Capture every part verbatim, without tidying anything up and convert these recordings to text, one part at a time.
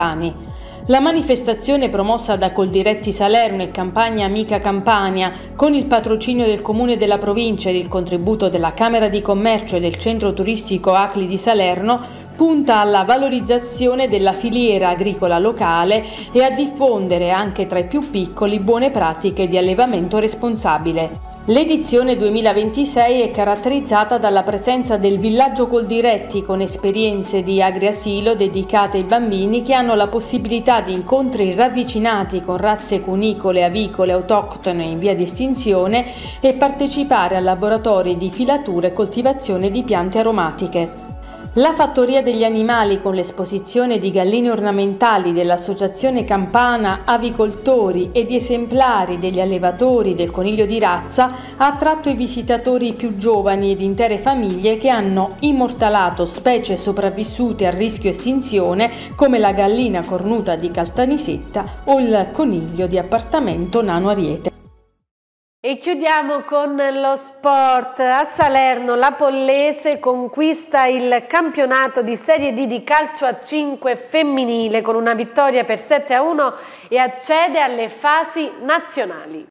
La manifestazione, promossa da Coldiretti Salerno e Campagna Amica Campania, con il patrocinio del Comune della Provincia ed il contributo della Camera di Commercio e del Centro Turistico Acli di Salerno, punta alla valorizzazione della filiera agricola locale e a diffondere anche tra i più piccoli buone pratiche di allevamento responsabile. L'edizione duemilaventisei è caratterizzata dalla presenza del villaggio Coldiretti, con esperienze di agriasilo dedicate ai bambini che hanno la possibilità di incontri ravvicinati con razze cunicole, avicole, autoctone in via di estinzione e partecipare a laboratori di filatura e coltivazione di piante aromatiche. La fattoria degli animali, con l'esposizione di galline ornamentali dell'Associazione Campana Avicoltori e di esemplari degli allevatori del coniglio di razza, ha attratto i visitatori più giovani ed intere famiglie che hanno immortalato specie sopravvissute a rischio estinzione come la gallina cornuta di Caltanissetta o il coniglio di appartamento nano ariete. E chiudiamo con lo sport. A Salerno la Pollese conquista il campionato di Serie D di calcio a cinque femminile con una vittoria per sette a uno e accede alle fasi nazionali.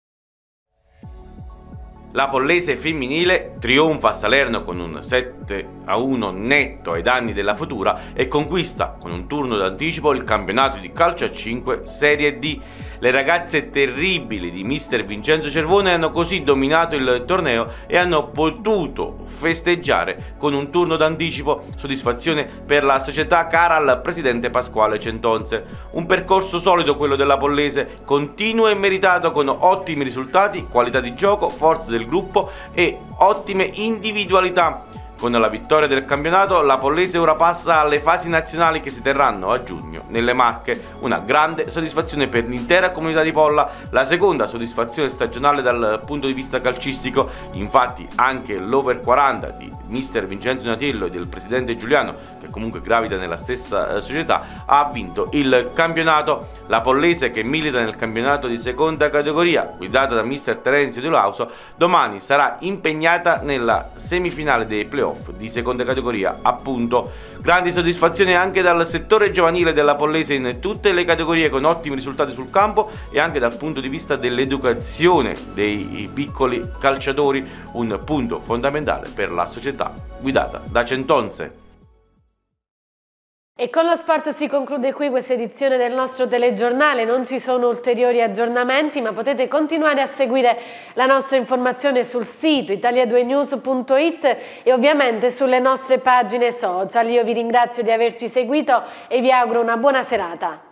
La Pollese femminile trionfa a Salerno con un sette a uno netto ai danni della Futura e conquista con un turno d'anticipo il campionato di calcio a cinque Serie D. Le ragazze terribili di mister Vincenzo Cervone hanno così dominato il torneo e hanno potuto festeggiare con un turno d'anticipo, soddisfazione per la società cara al presidente Pasquale Centonze. Un percorso solido quello della Pollese, continuo e meritato, con ottimi risultati, qualità di gioco, forza del gruppo e ottime individualità. Con la vittoria del campionato, la Pollese ora passa alle fasi nazionali che si terranno a giugno nelle Marche. Una grande soddisfazione per l'intera comunità di Polla, la seconda soddisfazione stagionale dal punto di vista calcistico. Infatti anche l'Over quaranta di mister Vincenzo Natiello e del presidente Giuliano, che comunque gravita nella stessa eh, società, ha vinto il campionato. La Pollese, che milita nel campionato di seconda categoria, guidata da mister Terenzio Di Lauso, domani sarà impegnata nella semifinale dei playoff di seconda categoria, appunto. Grandi soddisfazioni anche dal settore giovanile della Pollese in tutte le categorie, con ottimi risultati sul campo e anche dal punto di vista dell'educazione dei piccoli calciatori, un punto fondamentale per la società guidata da Centonze. E con lo sport si conclude qui questa edizione del nostro telegiornale. Non ci sono ulteriori aggiornamenti, ma potete continuare a seguire la nostra informazione sul sito italia due news punto it e ovviamente sulle nostre pagine social. Io vi ringrazio di averci seguito e vi auguro una buona serata.